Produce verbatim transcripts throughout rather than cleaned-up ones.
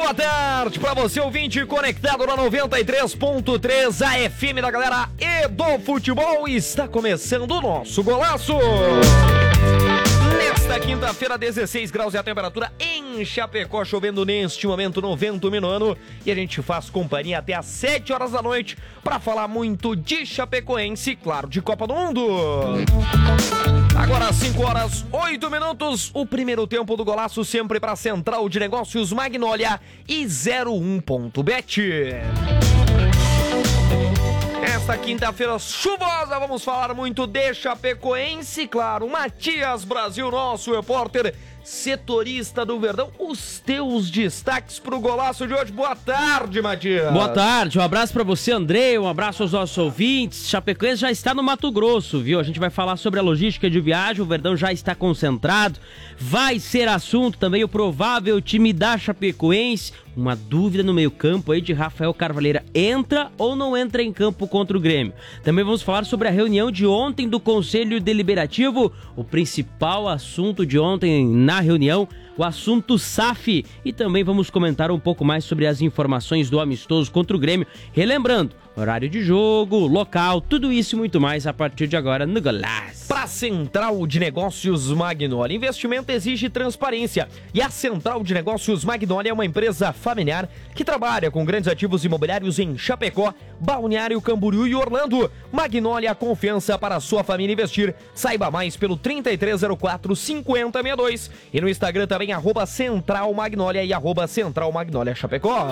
boa tarde pra você, ouvinte conectado na noventa e três ponto três, a F M da galera e do futebol. Está começando o nosso golaço. Nesta quinta-feira, dezesseis graus é a temperatura em Chapecó, chovendo neste momento no vento minuano. E a gente faz companhia até às sete horas da noite para falar muito de Chapecoense e, claro, de Copa do Mundo. Agora, às cinco horas, oito minutos, o primeiro tempo do golaço sempre para a Central de Negócios Magnólia e zero um ponto bet. Esta quinta-feira chuvosa, vamos falar muito de Chapecoense, claro, Matias Brasil, nosso repórter setorista do Verdão, os teus destaques pro golaço de hoje. Boa tarde, Matias. Boa tarde, um abraço pra você, André, um abraço aos nossos ouvintes. Chapecoense já está no Mato Grosso, viu? A gente vai falar sobre a logística de viagem, o Verdão já está concentrado, vai ser assunto também o provável time da Chapecoense. Uma dúvida no meio-campo aí de Rafael Carvalheira, entra ou não entra em campo contra o Grêmio? Também vamos falar sobre a reunião de ontem do Conselho Deliberativo, o principal assunto de ontem na reunião, o assunto S A F, e também vamos comentar um pouco mais sobre as informações do amistoso contra o Grêmio, relembrando, horário de jogo, local, tudo isso e muito mais a partir de agora no Golaço. Para a Central de Negócios Magnólia, investimento exige transparência, e a Central de Negócios Magnólia é uma empresa familiar que trabalha com grandes ativos imobiliários em Chapecó, Balneário Camboriú e Orlando. Magnólia, confiança para a sua família investir. Saiba mais pelo trinta e três zero quatro, cinquenta sessenta e dois e no Instagram também arroba Central Magnólia e arroba Central Magnólia Chapecó.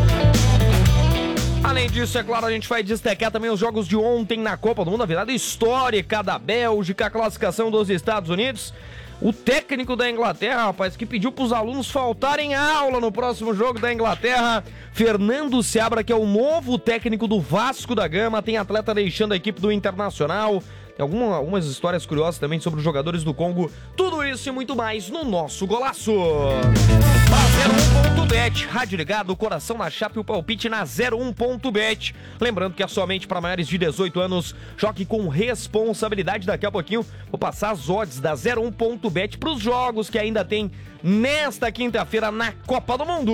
Além disso, é claro, a gente vai destacar também os jogos de ontem na Copa do Mundo, a virada histórica da Bélgica, a classificação dos Estados Unidos. O técnico da Inglaterra, rapaz, que pediu para os alunos faltarem aula no próximo jogo da Inglaterra, Fernando Seabra, que é o novo técnico do Vasco da Gama, tem atleta deixando a equipe do Internacional. Tem alguma, algumas histórias curiosas também sobre os jogadores do Congo. Tudo isso e muito mais no nosso golaço. zero um ponto bet, rádio ligado, coração na chapa e o palpite na zero um ponto bet. Lembrando que é somente para maiores de dezoito anos. Jogue com responsabilidade. Daqui a pouquinho vou passar as odds da zero um ponto bet para os jogos que ainda tem nesta quinta-feira na Copa do Mundo.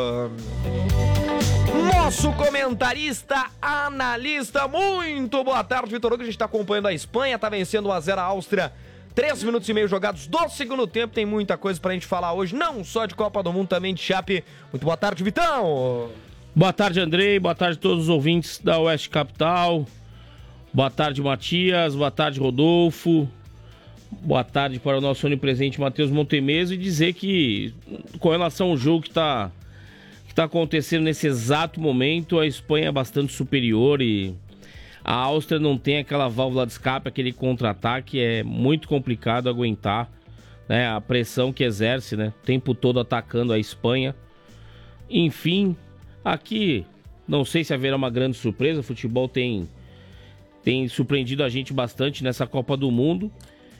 Nosso comentarista, analista, muito boa tarde, Vitor Hugo. A gente está acompanhando a Espanha, está vencendo um a zero a Áustria. Três minutos e meio jogados do segundo tempo. Tem muita coisa pra gente falar hoje, não só de Copa do Mundo, também de Chape. Muito boa tarde, Vitão. Boa tarde, Andrei. Boa tarde a todos os ouvintes da Oeste Capital. Boa tarde, Matias. Boa tarde, Rodolfo. Boa tarde para o nosso onipresente Matheus Montemeso. E dizer que, com relação ao jogo que está que tá acontecendo nesse exato momento, a Espanha é bastante superior e a Áustria não tem aquela válvula de escape, aquele contra-ataque, é muito complicado aguentar, né, a pressão que exerce, né, o tempo todo atacando a Espanha. Enfim, aqui não sei se haverá uma grande surpresa, o futebol tem, tem surpreendido a gente bastante nessa Copa do Mundo.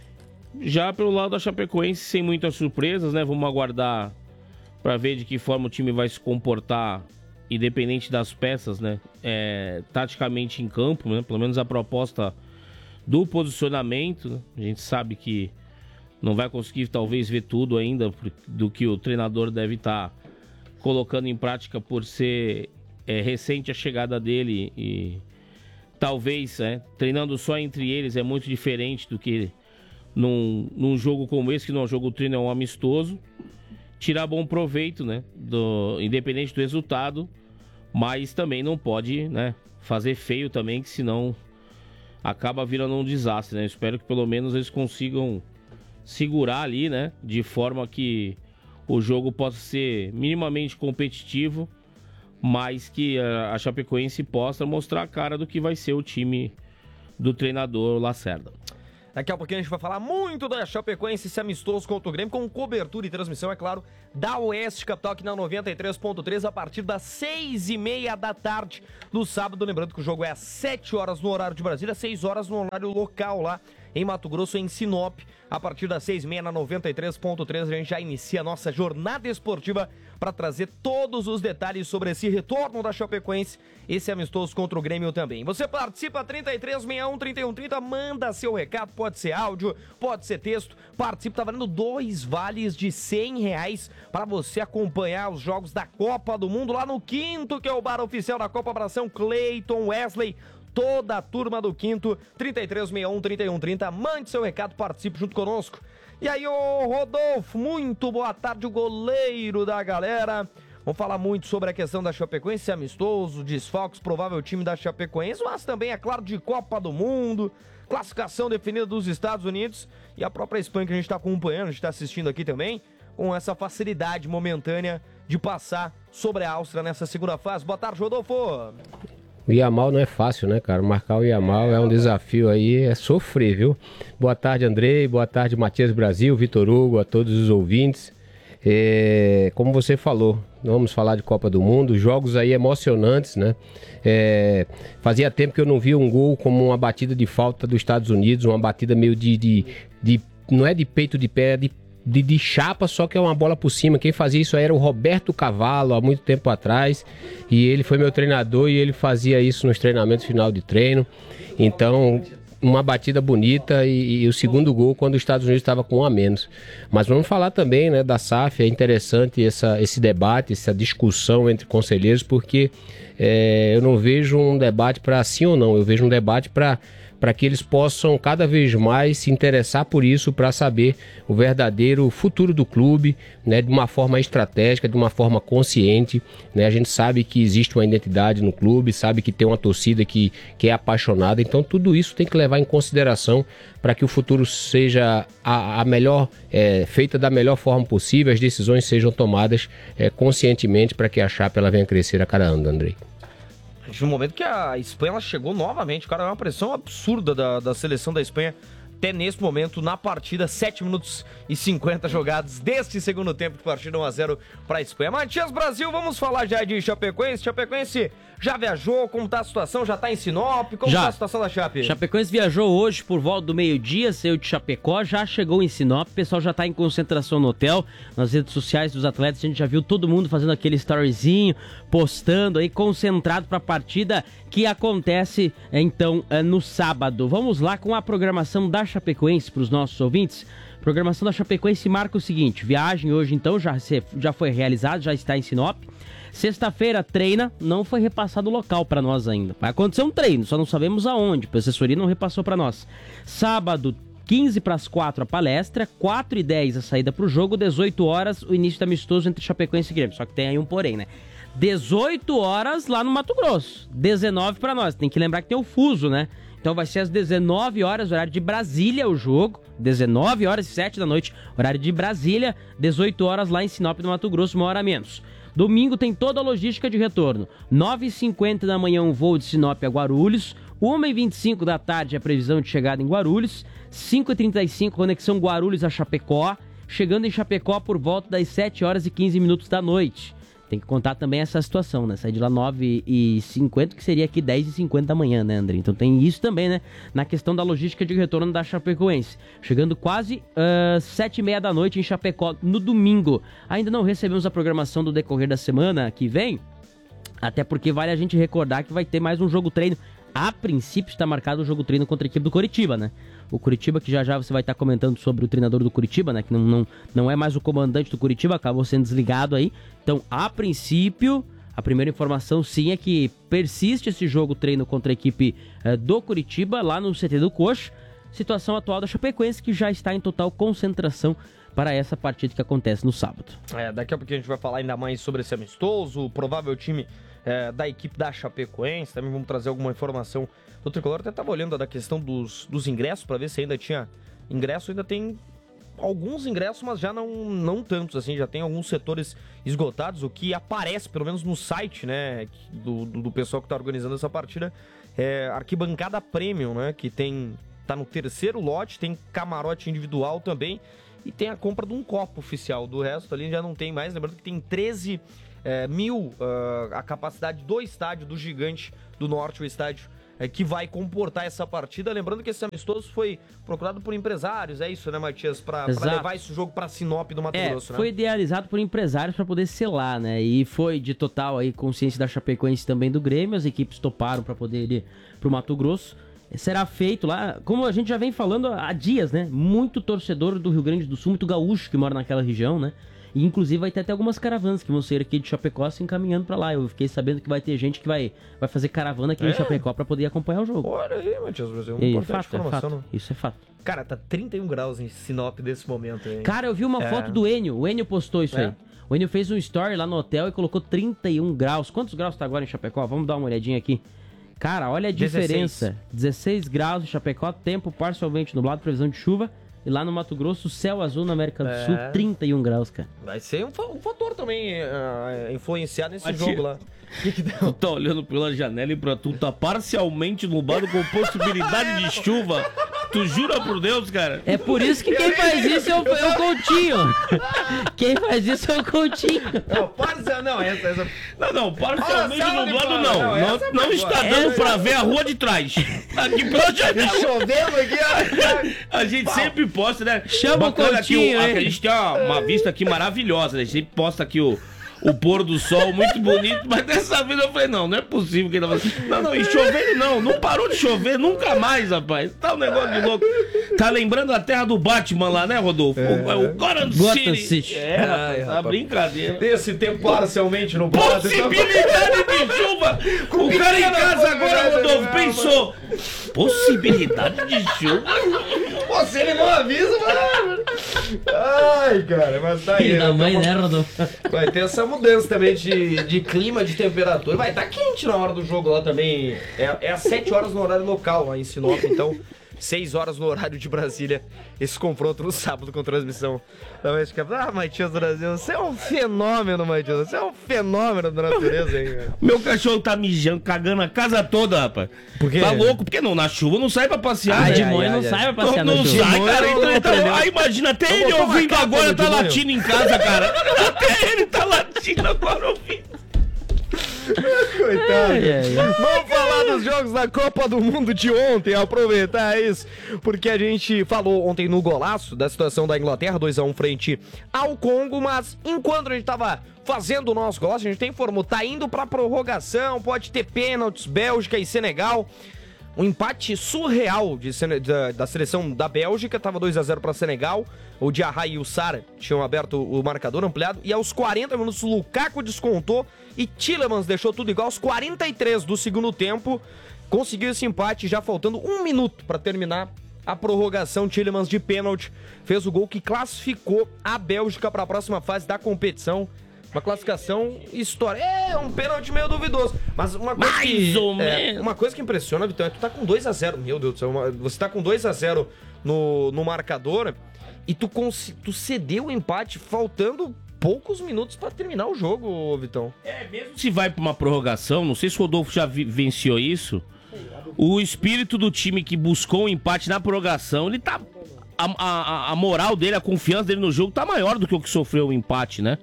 Já pelo lado da Chapecoense, sem muitas surpresas, né, vamos aguardar para ver de que forma o time vai se comportar, independente das peças, né, é, taticamente em campo, né, pelo menos a proposta do posicionamento, né, a gente sabe que não vai conseguir talvez ver tudo ainda do que o treinador deve estar colocando em prática por ser é, recente a chegada dele e talvez é, treinando só entre eles é muito diferente do que num, num jogo como esse, que não é um jogo treino, é um amistoso. Tirar bom proveito, né, do, independente do resultado, mas também não pode, né, fazer feio também, que senão acaba virando um desastre, né? Eu espero que pelo menos eles consigam segurar ali, né, de forma que o jogo possa ser minimamente competitivo, mas que a Chapecoense possa mostrar a cara do que vai ser o time do treinador Lacerda. Daqui a pouquinho a gente vai falar muito da Chapecoense, esse amistoso contra o Grêmio, com cobertura e transmissão, é claro, da Oeste Capital aqui na noventa e três ponto três, a partir das seis e meia da tarde do sábado. Lembrando que o jogo é às sete horas no horário de Brasília, seis horas no horário local lá em Mato Grosso, em Sinop. A partir das seis e meia na noventa e três ponto três, a gente já inicia a nossa jornada esportiva para trazer todos os detalhes sobre esse retorno da Chapecoense, esse amistoso contra o Grêmio também. Você participa, trinta e três, sessenta e um, trinta e um, trinta, manda seu recado, pode ser áudio, pode ser texto, participa, tá valendo dois vales de cem reais para você acompanhar os jogos da Copa do Mundo lá no Quinto, que é o bar oficial da Copa Abração, Cleiton, Wesley, toda a turma do Quinto, trinta e três, sessenta e um, trinta e um, trinta, mande seu recado, participe junto conosco. E aí, ô Rodolfo, muito boa tarde, o goleiro da galera. Vamos falar muito sobre a questão da Chapecoense, amistoso, desfalques, provável time da Chapecoense, mas também, é claro, de Copa do Mundo, classificação definida dos Estados Unidos e a própria Espanha que a gente está acompanhando, a gente está assistindo aqui também, com essa facilidade momentânea de passar sobre a Áustria nessa segunda fase. Boa tarde, Rodolfo. O Yamal não é fácil, né, cara? Marcar o Yamal é um desafio aí, é sofrer, viu? Boa tarde, Andrei. Boa tarde, Matias Brasil, Vitor Hugo, a todos os ouvintes. É, como você falou, vamos falar de Copa do Mundo, jogos aí emocionantes, né? É, fazia tempo que eu não via um gol como uma batida de falta dos Estados Unidos, uma batida meio de... de, de não é de peito de pé, é de De, de chapa, só que é uma bola por cima. Quem fazia isso aí era o Roberto Cavallo, há muito tempo atrás, e ele foi meu treinador e ele fazia isso nos treinamentos final de treino. Então, uma batida bonita e, e o segundo gol quando os Estados Unidos estava com um a menos. Mas vamos falar também, né, da S A F. É interessante essa, esse debate, essa discussão entre conselheiros, porque é, eu não vejo um debate para sim ou não, eu vejo um debate para para que eles possam cada vez mais se interessar por isso, para saber o verdadeiro futuro do clube, né, de uma forma estratégica, de uma forma consciente, né? A gente sabe que existe uma identidade no clube, sabe que tem uma torcida que, que é apaixonada, então tudo isso tem que levar em consideração para que o futuro seja a, a melhor, é, feita da melhor forma possível, as decisões sejam tomadas é, conscientemente para que a Chape ela venha crescer a cada ano, Andrei. No momento que a Espanha ela chegou novamente, cara, é uma pressão absurda da, da seleção da Espanha até nesse momento na partida, sete minutos e cinquenta jogados deste segundo tempo de partida, um a zero para a Espanha. Matias Brasil, vamos falar já de Chapecoense. Chapecoense já viajou, como tá a situação? Já tá em Sinop? Como já. Tá a situação da Chape? Chapecoense viajou hoje por volta do meio-dia, saiu de Chapecó, já chegou em Sinop, o pessoal já tá em concentração no hotel, nas redes sociais dos atletas, a gente já viu todo mundo fazendo aquele storyzinho, postando aí, concentrado para a partida que acontece, então, no sábado. Vamos lá com a programação da Chapecoense para os nossos ouvintes. A programação da Chapecoense marca o seguinte: viagem hoje, então, já, já foi realizada, já está em Sinop. Sexta-feira treina, não foi repassado o local para nós ainda. Vai acontecer um treino, só não sabemos aonde, a assessoria não repassou para nós. Sábado, quinze para as quatro a palestra, quatro e dez a saída para o jogo, dezoito horas o início do amistoso entre Chapecoense e Grêmio. Só que tem aí um porém, né? dezoito horas lá no Mato Grosso, dezenove para nós. Tem que lembrar que tem o fuso, né? Então vai ser às dezenove horas, horário de Brasília, o jogo. dezenove horas e sete da noite, horário de Brasília. dezoito horas lá em Sinop, no Mato Grosso, uma hora a menos. Domingo tem toda a logística de retorno. nove e cinquenta da manhã, um voo de Sinop a Guarulhos. uma e vinte e cinco da tarde, a previsão de chegada em Guarulhos. cinco e trinta e cinco, conexão Guarulhos a Chapecó. Chegando em Chapecó por volta das sete horas e quinze minutos da noite. Tem que contar também essa situação, né? Sair de lá nove e cinquenta, que seria aqui dez e cinquenta da manhã, né, André? Então tem isso também, né? Na questão da logística de retorno da Chapecoense. Chegando quase uh, sete e meia da noite em Chapecó, no domingo. Ainda não recebemos a programação do decorrer da semana que vem, até porque vale a gente recordar que vai ter mais um jogo treino. A princípio está marcado o jogo treino contra a equipe do Coritiba, né? O Coritiba, que já já você vai estar comentando sobre o treinador do Coritiba, né? Que não, não, não é mais o comandante do Coritiba, acabou sendo desligado aí. Então, a princípio, a primeira informação sim é que persiste esse jogo treino contra a equipe eh, do Coritiba, lá no C T do Coxa. Situação atual da Chapecoense, que já está em total concentração para essa partida que acontece no sábado. É, daqui a pouco a gente vai falar ainda mais sobre esse amistoso, o provável time é, da equipe da Chapecoense. Também vamos trazer alguma informação do Tricolor. Eu até estava olhando da questão dos, dos ingressos para ver se ainda tinha ingresso. Ainda tem alguns ingressos, mas já não, não tantos, assim, já tem alguns setores esgotados. O que aparece, pelo menos no site, né, do, do, do pessoal que está organizando essa partida, é arquibancada premium, né, que tem, tá no terceiro lote, tem camarote individual também, e tem a compra de um copo oficial. Do resto ali já não tem mais. Lembrando que tem treze é, mil uh, a capacidade do estádio do Gigante do Norte, o estádio é, que vai comportar essa partida. Lembrando que esse amistoso foi procurado por empresários, é isso, né, Matias? Pra, pra levar esse jogo pra Sinop do Mato é, Grosso, né? Foi idealizado por empresários pra poder selar, né? E foi de total aí consciência da Chapecoense também do Grêmio. As equipes toparam pra poder ir pro Mato Grosso. Será feito lá, como a gente já vem falando há dias, né? Muito torcedor do Rio Grande do Sul, muito gaúcho que mora naquela região, né? E inclusive vai ter até algumas caravanas que vão ser aqui de Chapecó se encaminhando pra lá. Eu fiquei sabendo que vai ter gente que vai, vai fazer caravana aqui é. em Chapecó pra poder acompanhar o jogo. Olha aí, Matias Brasil, uma e, importante fato, informação. É fato. Isso é fato. Cara, tá trinta e um graus em Sinop nesse momento aí. Cara, eu vi uma é. foto do Enio, o Enio postou isso é. aí. O Enio fez um story lá no hotel e colocou trinta e um graus. Quantos graus tá agora em Chapecó? Vamos dar uma olhadinha aqui. Cara, olha a diferença. dezesseis graus em Chapecó, tempo parcialmente nublado, previsão de chuva. E lá no Mato Grosso, céu azul na América do é. Sul, trinta e um graus, cara. Vai ser um, um fator também uh, influenciado nesse Mas jogo lá. Que que deu? Tu tá olhando pela janela e pra tu tá parcialmente nublado com possibilidade de chuva. Tu jura por Deus, cara? É por isso que quem faz isso é o, é o Coutinho. Quem faz isso é o Coutinho. Não, parcial, não, essa, essa... Não, não, parcialmente oh, nublado não. Não, não, não está dando essa... pra ver a rua de trás. Aqui pela janela. Chovendo aqui, ó. A gente sempre posta, né? Chama o Coutinho, aqui, o, A gente tem uma, uma vista aqui maravilhosa, né? A gente sempre posta aqui o... O pôr do sol muito bonito, mas dessa vez eu falei, não, não é possível que ele tava assim. Não, não, e chovendo não, não parou de chover nunca mais, rapaz. Tá um negócio de louco. Tá lembrando a terra do Batman lá, né, Rodolfo? É. O, o Gotham City. City. É, rapaz, tá brincadeira. Desse tempo parcialmente no possibilidade de chuva. O cara em casa agora, Rodolfo, pensou. Possibilidade de chuva? Você ele não avisa, mano. Ai, cara, mas tá aí. Filho da mãe, né, Rodolfo? Vai ter essa mudança também de, de clima, de temperatura. Vai estar tá quente na hora do jogo lá também. É, é às sete horas no horário local lá em Sinop, então seis horas no horário de Brasília. Esse confronto no sábado com transmissão da West Capital. Ah, Matias Brasil, você é um fenômeno, Matias. Você é um fenômeno da natureza aí, cara. Meu cachorro tá mijando, cagando a casa toda, rapaz. Por quê? Tá louco? Porque não, na chuva não sai pra passear. Ah, né? de manhã não ai, sai pra passear não, na não chuva. Sai, de cara. Então, então, aí imagina, até ele ouvindo agora tá latindo em casa, cara. Até ele tá latindo agora ouvindo. Coitado. É, é, é. Vamos falar dos jogos da Copa do Mundo de ontem, aproveitar isso, porque a gente falou ontem no golaço da situação da Inglaterra, dois a um frente ao Congo, mas enquanto a gente tava fazendo o nosso golaço, a gente tem informou, tá indo pra prorrogação, pode ter pênaltis, Bélgica e Senegal. Um empate surreal de, da, da seleção da Bélgica, tava dois a zero para Senegal. O Diarra e o Sar tinham aberto o marcador ampliado. E aos quarenta minutos, o Lukaku descontou e Tielemans deixou tudo igual. Aos quarenta e três do segundo tempo, conseguiu esse empate, já faltando um minuto para terminar a prorrogação. Tielemans de pênalti fez o gol que classificou a Bélgica para a próxima fase da competição. Uma classificação histórica. É, um pênalti meio duvidoso. Mas uma coisa Mais que... ou é, menos. uma coisa que impressiona, Vitão, é que tu tá com dois a zero. Meu Deus do céu. Uma, você tá com dois a zero no, no marcador e tu, tu cedeu o empate faltando poucos minutos pra terminar o jogo, Vitão. É, mesmo se vai pra uma prorrogação, não sei se o Rodolfo já vi, venciou isso, o espírito do time que buscou o empate na prorrogação, ele tá... A, a, a moral dele, a confiança dele no jogo tá maior do que o que sofreu o empate, né?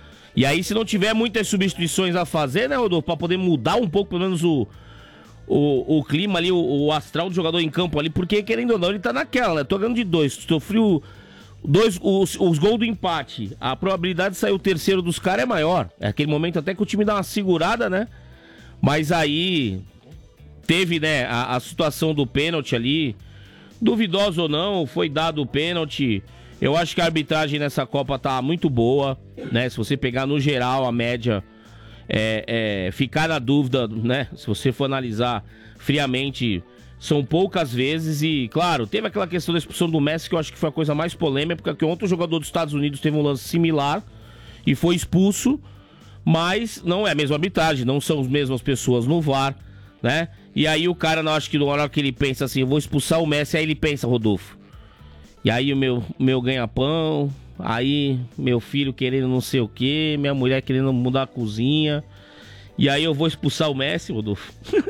E aí, se não tiver muitas substituições a fazer, né, Rodolfo, pra poder mudar um pouco, pelo menos, o, o, o clima ali, o, o astral do jogador em campo ali, porque, querendo ou não, ele tá naquela, né? Tô ganhando de dois, sofreu dois, os, os gols do empate, a probabilidade de sair o terceiro dos caras é maior. É aquele momento até que o time dá uma segurada, né? Mas aí, teve, né, a, a situação do pênalti ali, duvidoso ou não, foi dado o pênalti. Eu acho que a arbitragem nessa Copa tá muito boa, né? Se você pegar no geral a média, é, é, ficar na dúvida, né? Se você for analisar friamente, são poucas vezes e, claro, teve aquela questão da expulsão do Messi que eu acho que foi a coisa mais polêmica, porque ontem o jogador dos Estados Unidos teve um lance similar e foi expulso, mas não é a mesma arbitragem, não são as mesmas pessoas no V A R, né? E aí o cara, não acho que na hora que ele pensa assim, eu vou expulsar o Messi, aí ele pensa, Rodolfo. E aí o meu, meu ganha-pão, aí meu filho querendo não sei o que, minha mulher querendo mudar a cozinha. E aí eu vou expulsar o Messi, Rodolfo.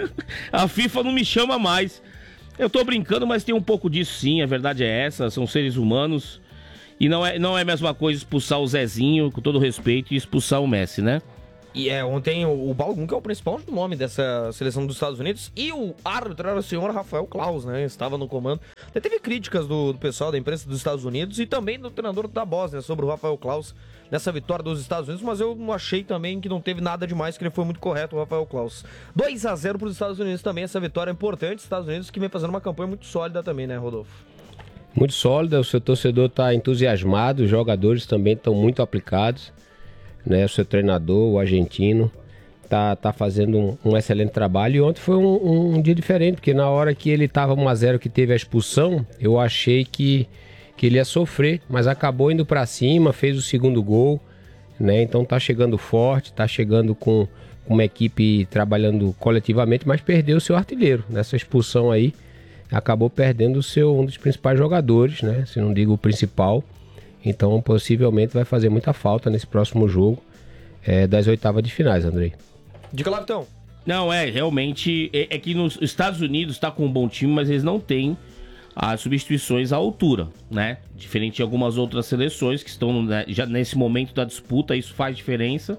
A FIFA não me chama mais. Eu tô brincando, mas tem um pouco disso sim, a verdade é essa, são seres humanos. E não é, não é a mesma coisa expulsar o Zezinho, com todo respeito, e expulsar o Messi, né? E é, ontem o, o Balogun, que é o principal nome dessa seleção dos Estados Unidos, e o árbitro era o senhor Rafael Klaus, né? Estava no comando. Até teve críticas do, do pessoal da imprensa dos Estados Unidos e também do treinador da Bósnia sobre o Rafael Klaus nessa vitória dos Estados Unidos, mas eu não achei também que não teve nada demais, que ele foi muito correto, o Rafael Klaus. dois a zero para os Estados Unidos também, essa vitória é importante. Estados Unidos que vem fazendo uma campanha muito sólida também, né, Rodolfo? Muito sólida, o seu torcedor está entusiasmado, os jogadores também estão muito aplicados, né? O seu treinador, o argentino, tá, tá fazendo um, um excelente trabalho. E ontem foi um, um dia diferente, porque na hora que ele estava um a zero, que teve a expulsão, eu achei que, que ele ia sofrer, mas acabou indo para cima, fez o segundo gol, né? Então tá chegando forte, tá chegando com uma equipe trabalhando coletivamente, mas perdeu o seu artilheiro nessa expulsão aí. Acabou perdendo o seu, um dos principais jogadores, né? Se não digo o principal. Então, possivelmente vai fazer muita falta nesse próximo jogo é, das oitavas de finais, Andrei. Diga lá, então. Não, é, realmente, é, é que nos Estados Unidos tá com um bom time, mas eles não têm as substituições à altura, né? Diferente de algumas outras seleções que estão, né, já nesse momento da disputa, isso faz diferença.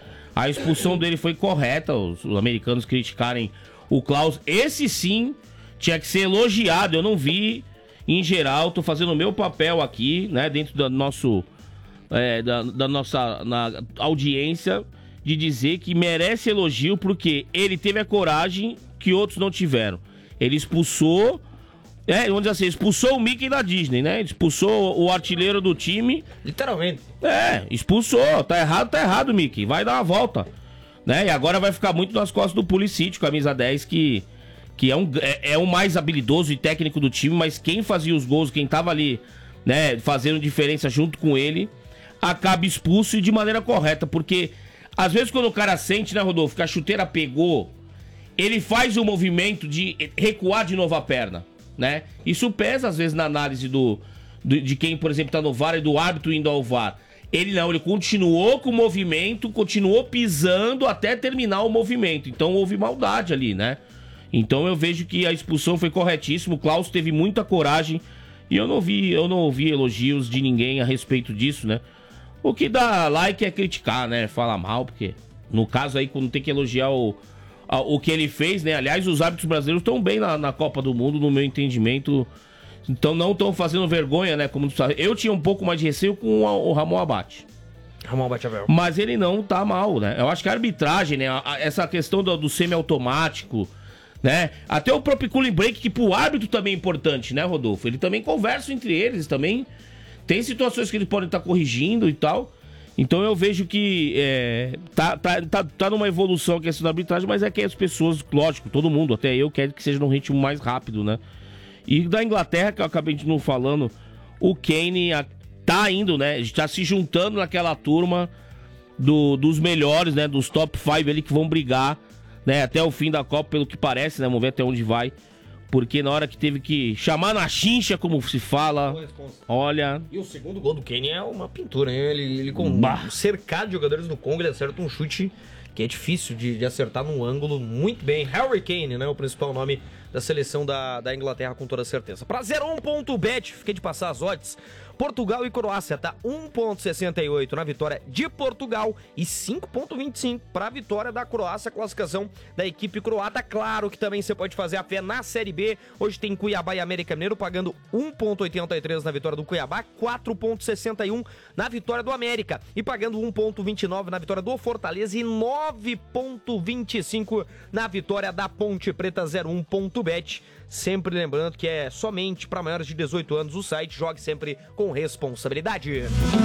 A expulsão dele foi correta, os, os americanos criticarem o Klaus. Esse sim tinha que ser elogiado, eu não vi em geral, tô fazendo o meu papel aqui, né, dentro do nosso, é, da, da nossa na audiência, de dizer que merece elogio porque ele teve a coragem que outros não tiveram. Ele expulsou, é, vamos dizer assim, expulsou o Mickey da Disney, né, expulsou o artilheiro do time. Literalmente. É, expulsou, tá errado, tá errado, Mickey, vai dar uma volta, né, e agora vai ficar muito nas costas do Pulisic, camisa dez, que... que é, um, é, é o mais habilidoso e técnico do time, mas quem fazia os gols, quem tava ali, né, fazendo diferença junto com ele, acaba expulso e de maneira correta, porque às vezes quando o cara sente, né, Rodolfo, que a chuteira pegou, ele faz o movimento de recuar de novo a perna, né? Isso pesa às vezes na análise do, do de quem, por exemplo, tá no V A R e do árbitro indo ao V A R. Ele não, ele continuou com o movimento, continuou pisando até terminar o movimento, então houve maldade ali, né? Então eu vejo que a expulsão foi corretíssima, o Klaus teve muita coragem e eu não vi, eu não ouvi elogios de ninguém a respeito disso, né? O que dá like é criticar, né? Falar mal, porque no caso aí, quando tem que elogiar o, a, o que ele fez, né? Aliás, os árbitros brasileiros estão bem na, na Copa do Mundo, no meu entendimento, então não estão fazendo vergonha, né? Como tu sabe. Eu tinha um pouco mais de receio com a, o Ramon Abate. Ramon Abate-Abel. Mas ele não tá mal, né? Eu acho que a arbitragem, né? A, a, essa questão do, do semi-automático, né? Até o próprio cooling break, que pro árbitro também é importante, né, Rodolfo? Ele também conversa entre eles, também tem situações que eles podem estar corrigindo e tal. Então eu vejo que é, tá, tá, tá, tá numa evolução a questão da arbitragem, mas é que as pessoas, lógico, todo mundo, até eu, quero que seja num ritmo mais rápido, né? E da Inglaterra, que eu acabei de não falando, o Kane a, tá indo, né? Está se juntando naquela turma do, dos melhores, né? Dos top cinco ali que vão brigar, né, até o fim da Copa, pelo que parece, né? Vamos ver até onde vai. Porque na hora que teve que chamar na chincha, como se fala, olha... E o segundo gol do Kane é uma pintura, hein? Ele, ele com bah. cercado de jogadores do Congo, ele acerta um chute que é difícil de, de acertar num ângulo muito bem. Harry Kane, né? O principal nome da seleção da, da Inglaterra, com toda certeza. Pra zero um ponto bet, fiquei de passar as odds. Portugal e Croácia tá um ponto sessenta e oito na vitória de Portugal e cinco ponto vinte e cinco para a vitória da Croácia, classificação da equipe croata. Claro que também você pode fazer a fé na Série B. Hoje tem Cuiabá e América Mineiro pagando um ponto oitenta e três na vitória do Cuiabá, quatro ponto sessenta e um na vitória do América e pagando um ponto vinte e nove na vitória do Fortaleza e nove ponto vinte e cinco na vitória da Ponte Preta. Zero um ponto bet. Sempre lembrando que é somente para maiores de dezoito anos o site. Jogue sempre com responsabilidade.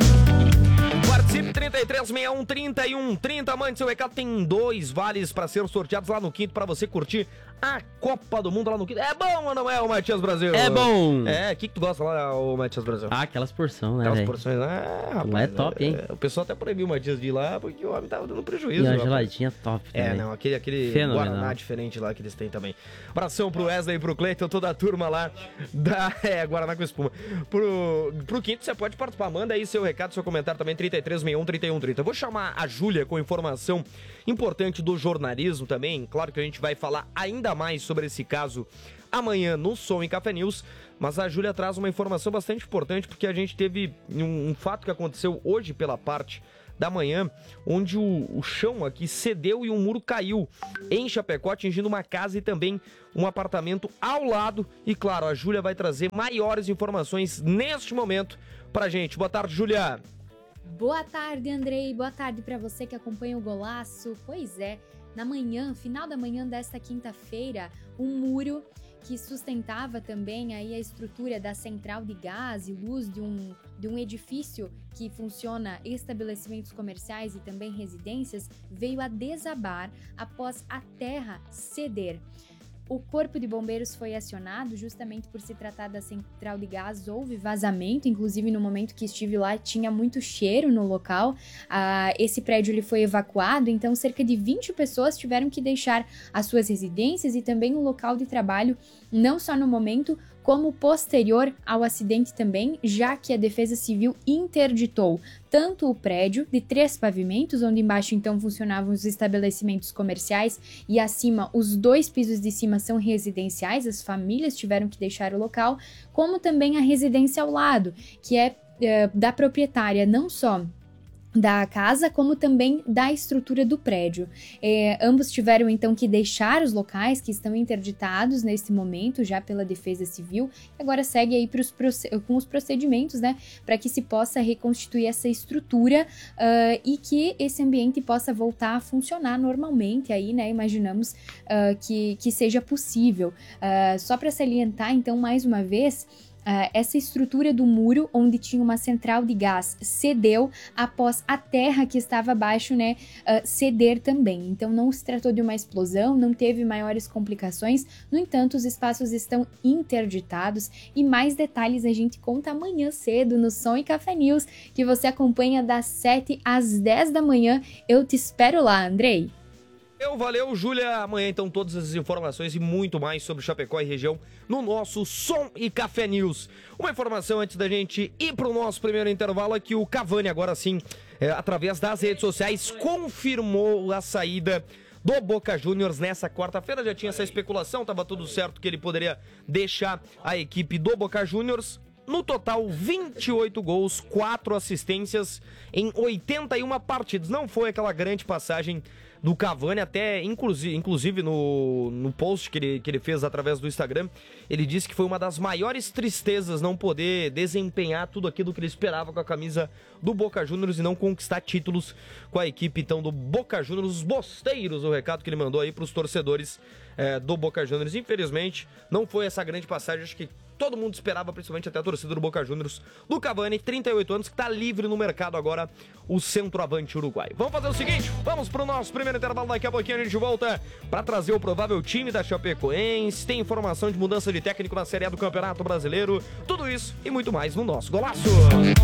Participe trinta e três sessenta e um trinta e um trinta. Mande seu recado. Tem dois vales para ser sorteados lá no Quinto para você curtir a Copa do Mundo lá no Quinto. É bom ou não é, o Matias Brasil? É bom! É, o que, que tu gosta lá, o Matias Brasil? Ah, aquelas porções, né? Aquelas véio? porções lá, rapaz. Lá é top, hein? É, o pessoal até proibiu o Matias de ir lá porque o homem tava dando prejuízo. E a rapaz. geladinha top também. É, não, aquele, aquele Guaraná diferente lá que eles têm também. Abração pro Wesley e pro Cleiton, toda a turma lá da é, Guaraná com espuma. Pro, pro Quinto você pode participar, manda aí seu recado, seu comentário também, trinta e três sessenta e um trinta e um trinta. Eu vou chamar a Júlia com informação importante do jornalismo também. Claro que a gente vai falar ainda mais sobre esse caso amanhã no Som e Café News, mas a Júlia traz uma informação bastante importante porque a gente teve um, um fato que aconteceu hoje pela parte da manhã, onde o, o chão aqui cedeu e um muro caiu em Chapecó, atingindo uma casa e também um apartamento ao lado. E claro, a Júlia vai trazer maiores informações neste momento pra gente. Boa tarde, Júlia. Boa tarde, Andrei. Boa tarde para você que acompanha o Golaço. Pois é, na manhã, final da manhã desta quinta-feira, um muro que sustentava também aí a estrutura da central de gás e luz de um, de um edifício que funciona estabelecimentos comerciais e também residências, veio a desabar após a terra ceder. O Corpo de Bombeiros foi acionado justamente por se tratar da central de gás, houve vazamento, inclusive no momento que estive lá tinha muito cheiro no local. Ah, esse prédio ele foi evacuado, então cerca de vinte pessoas tiveram que deixar as suas residências e também o local de trabalho, não só no momento, como posterior ao acidente também, já que a Defesa Civil interditou tanto o prédio de três pavimentos, onde embaixo então funcionavam os estabelecimentos comerciais e acima os dois pisos de cima são residenciais, as famílias tiveram que deixar o local, como também a residência ao lado, que é, é da proprietária, não só da casa, como também da estrutura do prédio. É, ambos tiveram então que deixar os locais que estão interditados nesse momento já pela Defesa Civil, e agora segue aí pros, com os procedimentos, né, para que se possa reconstituir essa estrutura uh, e que esse ambiente possa voltar a funcionar normalmente aí, né, imaginamos uh, que, que seja possível. Uh, só para salientar então mais uma vez, Uh, essa estrutura do muro, onde tinha uma central de gás, cedeu após a terra que estava abaixo, né, uh, ceder também. Então não se tratou de uma explosão, não teve maiores complicações. No entanto, os espaços estão interditados e mais detalhes a gente conta amanhã cedo no Som e Café News, que você acompanha das sete às dez da manhã. Eu te espero lá, Andrei. Eu, valeu, Júlia. Amanhã, então, todas as informações e muito mais sobre Chapecó e região no nosso Som e Café News. Uma informação antes da gente ir para o nosso primeiro intervalo é que o Cavani, agora sim, é, através das redes sociais, confirmou a saída do Boca Juniors nessa quarta-feira. Já tinha essa especulação, estava tudo certo que ele poderia deixar a equipe do Boca Juniors. No total, vinte e oito gols, quatro assistências em oitenta e uma partidas. Não foi aquela grande passagem do Cavani, até inclusive, inclusive no, no post que ele, que ele fez através do Instagram, ele disse que foi uma das maiores tristezas não poder desempenhar tudo aquilo que ele esperava com a camisa do Boca Juniors e não conquistar títulos com a equipe então do Boca Juniors, os bosteiros, o recado que ele mandou aí para os torcedores é, do Boca Juniors. Infelizmente, não foi essa grande passagem, acho que todo mundo esperava, principalmente até a torcida do Boca Juniors, do Cavani, trinta e oito anos, que está livre no mercado agora, o centroavante uruguaio. Vamos fazer o seguinte, vamos para o nosso primeiro intervalo, daqui a pouquinho a gente volta para trazer o provável time da Chapecoense, tem informação de mudança de técnico na Série A do Campeonato Brasileiro, tudo isso e muito mais no nosso Golaço.